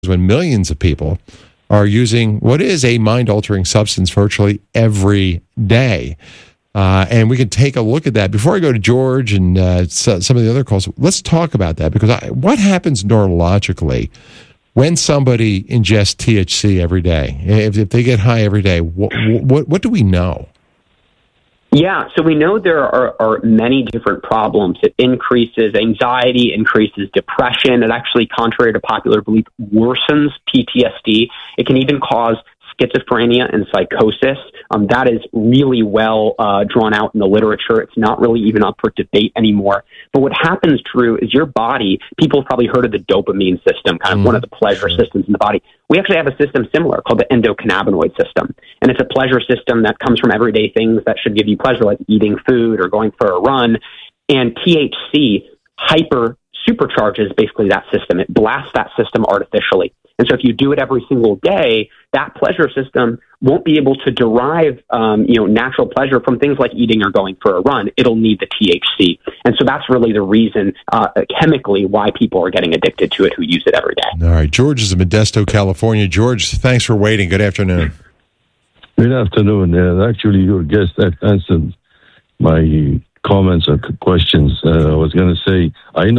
when millions of people are using what is a mind-altering substance virtually every day. And we can take a look at that. Before I go to George and some of the other calls, let's talk about that, because what happens neurologically when somebody ingests THC every day? If they get high every day, what do we know? Yeah, so we know there are many different problems. It increases anxiety, increases depression. It actually, contrary to popular belief, worsens PTSD. It can even cause schizophrenia and psychosis. That is really well drawn out in the literature. It's not really even up for debate anymore. But what happens, Drew, is your body, people have probably heard of the dopamine system, kind of one of the pleasure systems in the body. We actually have a system similar called the endocannabinoid system. And it's a pleasure system that comes from everyday things that should give you pleasure, like eating food or going for a run. And THC supercharges basically that system. It blasts that system artificially. And so if you do it every single day, that pleasure system won't be able to derive, natural pleasure from things like eating or going for a run. It'll need the THC. And so that's really the reason chemically why people are getting addicted to it who use it every day. All right. George is in Modesto, California. George, thanks for waiting. Good afternoon. Good afternoon. Actually, your guest answered my comments or questions. I was going to say,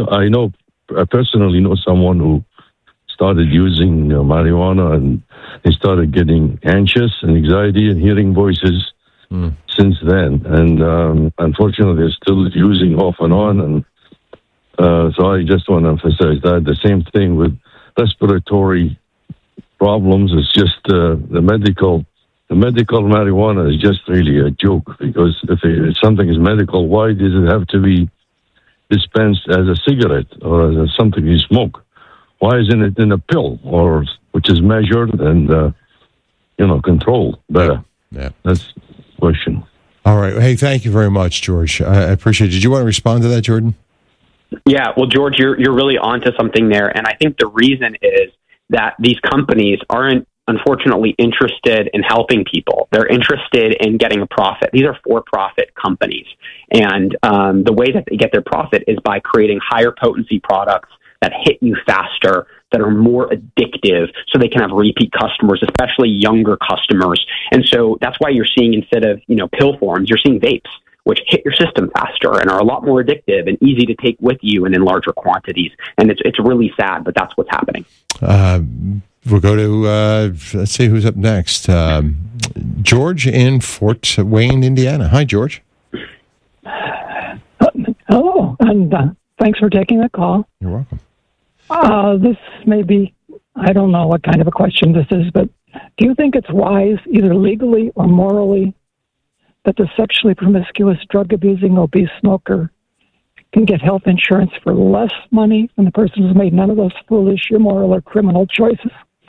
I personally know someone who started using marijuana, and they started getting anxious and anxiety and hearing voices since then. And unfortunately, they're still using off and on. And so I just want to emphasize that. The same thing with respiratory problems. It's just the medical marijuana is just really a joke, because if something is medical, why does it have to be dispensed as a cigarette or as something you smoke? Why isn't it in a pill, which is measured and controlled better? Yeah, that's the question. All right. Hey, thank you very much, George. I appreciate it. Did you want to respond to that, Jordan? Yeah. Well, George, you're really onto something there, and I think the reason is that these companies aren't, unfortunately, interested in helping people. They're interested in getting a profit. These are for-profit companies, and the way that they get their profit is by creating higher potency products that hit you faster, that are more addictive, so they can have repeat customers, especially younger customers. And so that's why you're seeing, instead of pill forms, you're seeing vapes, which hit your system faster and are a lot more addictive and easy to take with you and in larger quantities. And it's really sad, but that's what's happening. We'll go to, let's see who's up next. George in Fort Wayne, Indiana. Hi, George. Hello, and thanks for taking the call. You're welcome. This may be, I don't know what kind of a question this is, but do you think it's wise, either legally or morally, that the sexually promiscuous, drug-abusing, obese smoker can get health insurance for less money than the person who's made none of those foolish, immoral, or criminal choices?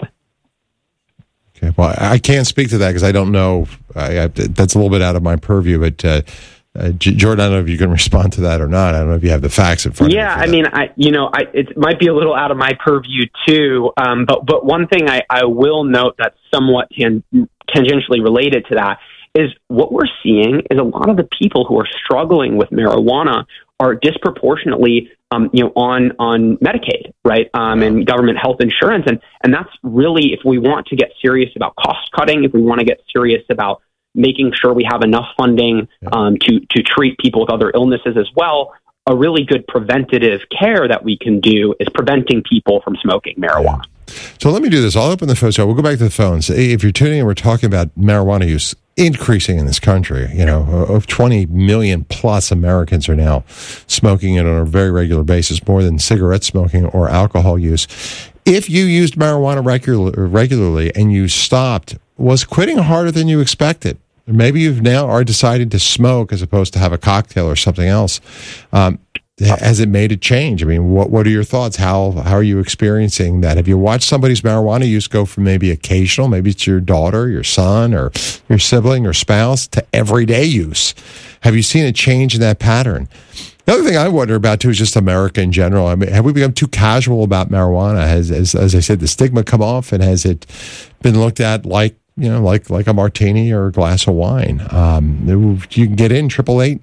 Okay, well, I can't speak to that because I don't know. That's a little bit out of my purview, but Jordan, I don't know if you can respond to that or not. I don't know if you have the facts in front of you. Yeah, I mean, it might be a little out of my purview too. But one thing I will note that's somewhat tangentially related to that is what we're seeing is a lot of the people who are struggling with marijuana are disproportionately, on Medicaid, right, and government health insurance, and that's really, if we want to get serious about cost cutting, if we want to get serious about making sure we have enough funding to treat people with other illnesses as well, a really good preventative care that we can do is preventing people from smoking marijuana. Yeah. So let me do this. I'll open the phone. So we'll go back to the phones. If you're tuning in, we're talking about marijuana use increasing in this country. Of 20 million plus Americans are now smoking it on a very regular basis, more than cigarette smoking or alcohol use. If you used marijuana regularly and you stopped, was quitting harder than you expected? Maybe you've now are decided to smoke as opposed to have a cocktail or something else. Has it made a change? I mean, what are your thoughts? How are you experiencing that? Have you watched somebody's marijuana use go from maybe occasional, maybe it's your daughter, your son, or your sibling or spouse, to everyday use? Have you seen a change in that pattern? The other thing I wonder about, too, is just America in general. I mean, have we become too casual about marijuana? As I said, the stigma come off, and has it been looked at like like a martini or a glass of wine. You can get in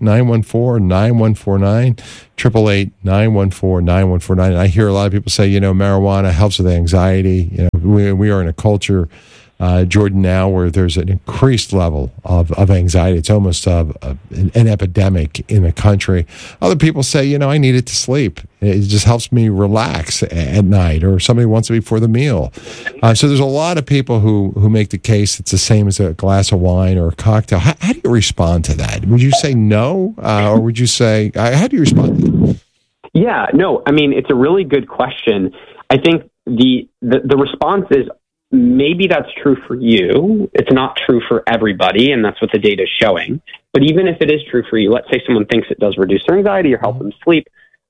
888-914-9149, 888-914-9149. And I hear a lot of people say, marijuana helps with anxiety. We are in a culture, Jordan, now where there's an increased level of anxiety. It's almost an epidemic in the country. Other people say, I need it to sleep. It just helps me relax at night, or somebody wants it before the meal. So there's a lot of people who make the case it's the same as a glass of wine or a cocktail. How do you respond to that? Would you say no? Or would you say, how do you respond to that? Yeah, no, I mean, it's a really good question. I think the response is, maybe that's true for you. It's not true for everybody, and that's what the data is showing. But even if it is true for you, let's say someone thinks it does reduce their anxiety or help them sleep,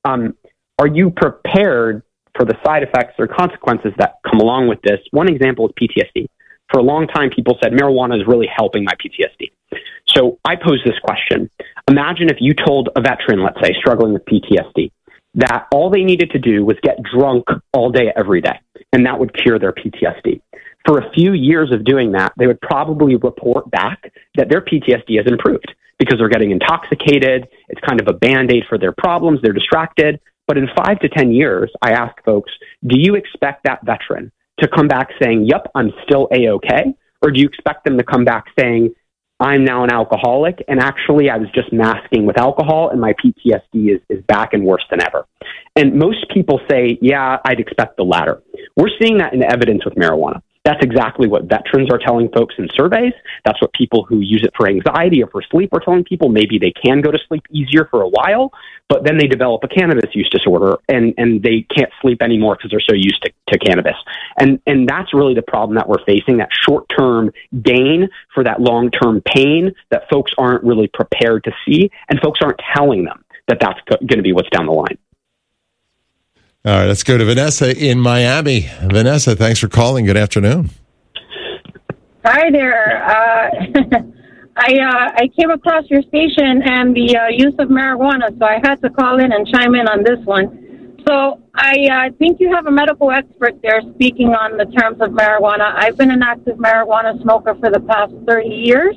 are you prepared for the side effects or consequences that come along with this? One example is PTSD. For a long time, people said marijuana is really helping my PTSD. So I pose this question. Imagine if you told a veteran, let's say, struggling with PTSD, that all they needed to do was get drunk all day, every day, and that would cure their PTSD. For a few years of doing that, they would probably report back that their PTSD has improved because they're getting intoxicated. It's kind of a Band-Aid for their problems. They're distracted. But in 5 to 10 years, I ask folks, do you expect that veteran to come back saying, yep, I'm still A-okay? Or do you expect them to come back saying, I'm now an alcoholic, and actually I was just masking with alcohol, and my PTSD is back and worse than ever? And most people say, yeah, I'd expect the latter. We're seeing that in evidence with marijuana. That's exactly what veterans are telling folks in surveys. That's what people who use it for anxiety or for sleep are telling people. Maybe they can go to sleep easier for a while, but then they develop a cannabis use disorder and they can't sleep anymore because they're so used to cannabis. And that's really the problem that we're facing, that short-term gain for that long-term pain that folks aren't really prepared to see, and folks aren't telling them that that's going to be what's down the line. All right, let's go to Vanessa in Miami. Vanessa, thanks for calling. Good afternoon. Hi there. I came across your station and the use of marijuana, so I had to call in and chime in on this one. So I think you have a medical expert there speaking on the terms of marijuana. I've been an active marijuana smoker for the past 30 years.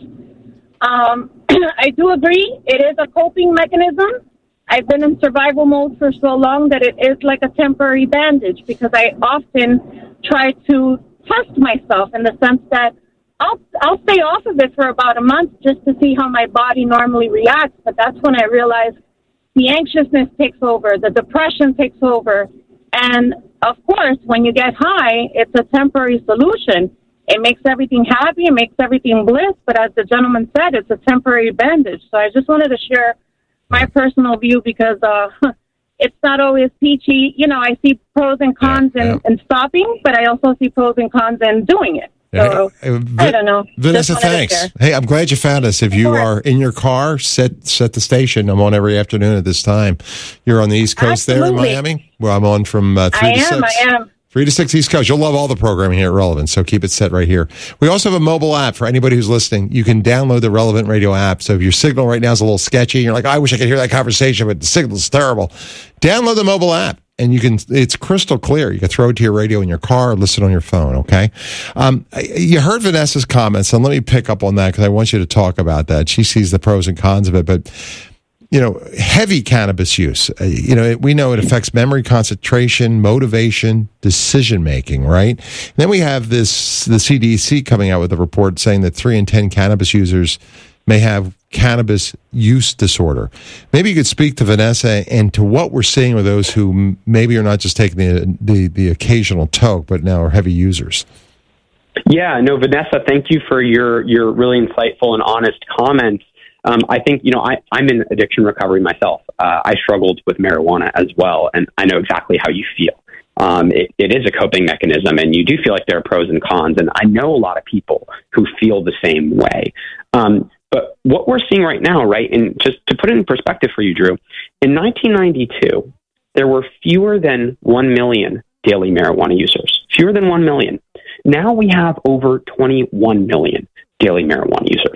I do agree it is a coping mechanism. I've been in survival mode for so long that it is like a temporary bandage, because I often try to test myself in the sense that I'll stay off of it for about a month just to see how my body normally reacts. But that's when I realize the anxiousness takes over, the depression takes over. And of course, when you get high, it's a temporary solution. It makes everything happy, it makes everything bliss. But as the gentleman said, it's a temporary bandage. So I just wanted to share my personal view, because it's not always peachy. I see pros and cons in stopping, but I also see pros and cons in doing it. So, I don't know. Vanessa, thanks. Hey, I'm glad you found us. If you are in your car, set the station. I'm on every afternoon at this time. You're on the East Coast. Absolutely. There in Miami? Well, I'm on from 3 to 6. I am. 3 to 6 East Coast. You'll love all the programming here at Relevant, so keep it set right here. We also have a mobile app for anybody who's listening. You can download the Relevant Radio app. So if your signal right now is a little sketchy, and you're like, I wish I could hear that conversation, but the signal's terrible. Download the mobile app, and it's crystal clear. You can throw it to your radio in your car or listen on your phone, okay? You heard Vanessa's comments, and let me pick up on that because I want you to talk about that. She sees the pros and cons of it, but heavy cannabis use, we know it affects memory, concentration, motivation, decision-making, right? And then we have the CDC coming out with a report saying that 3 in 10 cannabis users may have cannabis use disorder. Maybe you could speak to Vanessa and to what we're seeing with those who maybe are not just taking the occasional toke, but now are heavy users. Yeah, no, Vanessa, thank you for your really insightful and honest comments. I think, I'm in addiction recovery myself. I struggled with marijuana as well, and I know exactly how you feel. It is a coping mechanism, and you do feel like there are pros and cons, and I know a lot of people who feel the same way. But what we're seeing right now, right, and just to put it in perspective for you, Drew, in 1992, there were fewer than 1 million daily marijuana users, fewer than 1 million. Now we have over 21 million daily marijuana users.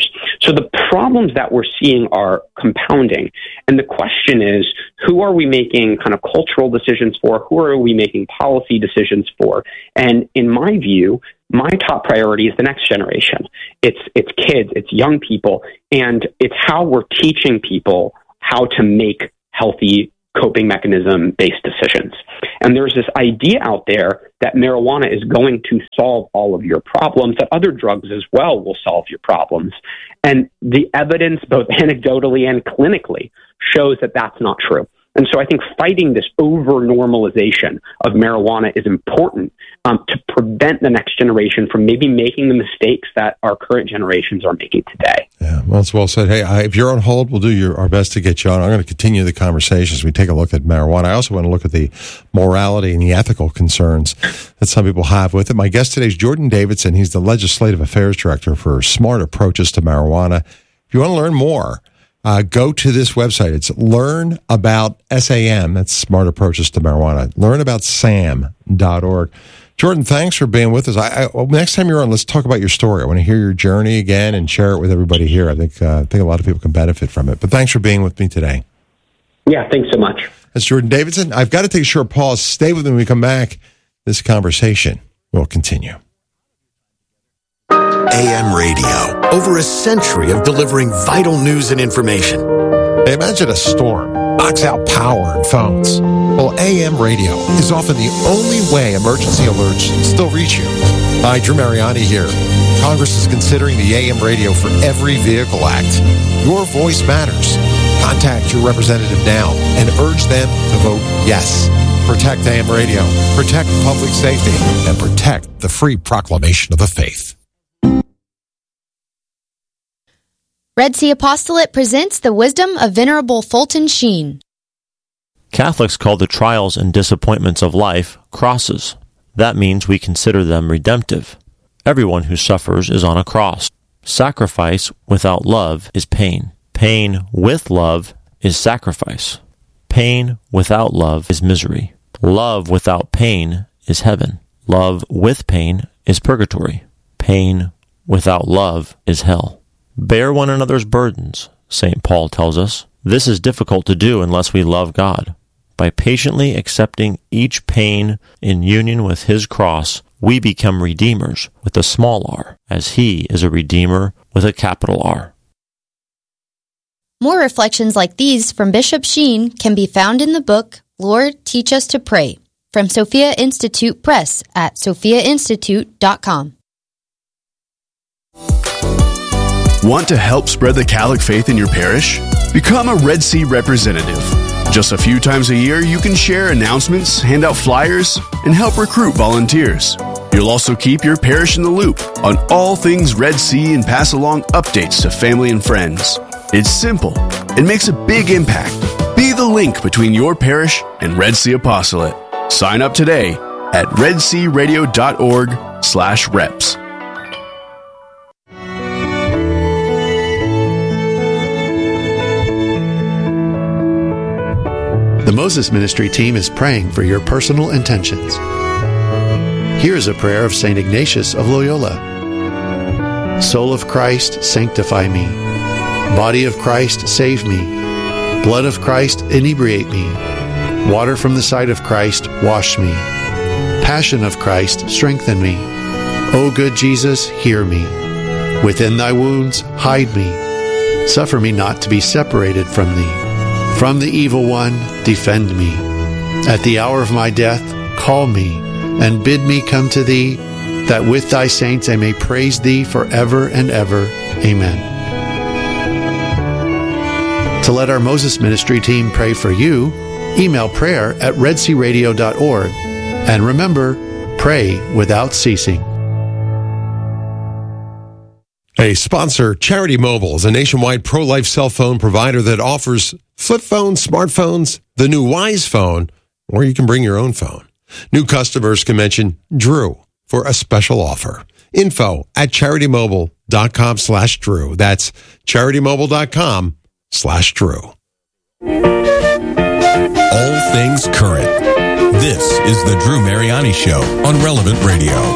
So the problems that we're seeing are compounding. And the question is, who are we making kind of cultural decisions for? Who are we making policy decisions for? And in my view, my top priority is the next generation. It's kids, it's young people, and it's how we're teaching people how to make healthy coping mechanism-based decisions. And there's this idea out there that marijuana is going to solve all of your problems, that other drugs as well will solve your problems. And the evidence, both anecdotally and clinically, shows that that's not true. And so I think fighting this over-normalization of marijuana is important to prevent the next generation from maybe making the mistakes that our current generations are making today. Yeah, well, it's well said. Hey, if you're on hold, we'll do our best to get you on. I'm going to continue the conversation as we take a look at marijuana. I also want to look at the morality and the ethical concerns that some people have with it. My guest today is Jordan Davidson. He's the Legislative Affairs Director for Smart Approaches to Marijuana. If you want to learn more, go to this website. It's Learn About SAM. That's Smart Approaches to Marijuana. LearnaboutSAM.org. Jordan, thanks for being with us. Next time you're on, let's talk about your story. I want to hear your journey again and share it with everybody here. I think a lot of people can benefit from it. But thanks for being with me today. Yeah, thanks so much. That's Jordan Davidson. I've got to take a short pause. Stay with me when we come back. This conversation will continue. AM radio, over a century of delivering vital news and information. Hey, imagine a storm knocks out power and phones. Well, AM radio is often the only way emergency alerts still reach you. Hi, Drew Mariani here. Congress is considering the AM radio for Every Vehicle Act. Your voice matters. Contact your representative now and urge them to vote yes. Protect AM radio, protect public safety, and protect the free proclamation of the faith. Red Sea Apostolate presents the wisdom of Venerable Fulton Sheen. Catholics call the trials and disappointments of life crosses. That means we consider them redemptive. Everyone who suffers is on a cross. Sacrifice without love is pain. Pain with love is sacrifice. Pain without love is misery. Love without pain is heaven. Love with pain is purgatory. Pain without love is hell. Bear one another's burdens, St. Paul tells us. This is difficult to do unless we love God. By patiently accepting each pain in union with His cross, we become redeemers with a small r, as He is a redeemer with a capital R. More reflections like these from Bishop Sheen can be found in the book, Lord, Teach Us to Pray, from Sophia Institute Press at sophiainstitute.com. Want to help spread the Catholic faith in your parish? Become a Red Sea representative. Just a few times a year, you can share announcements, hand out flyers, and help recruit volunteers. You'll also keep your parish in the loop on all things Red Sea and pass along updates to family and friends. It's simple and makes a big impact. Be the link between your parish and Red Sea Apostolate. Sign up today at redsearadio.org/reps. The Moses Ministry team is praying for your personal intentions. Here is a prayer of St. Ignatius of Loyola. Soul of Christ, sanctify me. Body of Christ, save me. Blood of Christ, inebriate me. Water from the side of Christ, wash me. Passion of Christ, strengthen me. O good Jesus, hear me. Within thy wounds, hide me. Suffer me not to be separated from thee. From the evil one, defend me. At the hour of my death, call me, and bid me come to thee, that with thy saints I may praise thee forever and ever. Amen. To let our Moses Ministry team pray for you, email prayer@redsearadio.org. And remember, pray without ceasing. A sponsor, Charity Mobile, is a nationwide pro-life cell phone provider that offers flip phones, smartphones, the new Wise phone, or you can bring your own phone. New customers can mention Drew for a special offer. info@CharityMobile.com/Drew. That's CharityMobile.com/Drew. All things current. This is the Drew Mariani Show on Relevant Radio.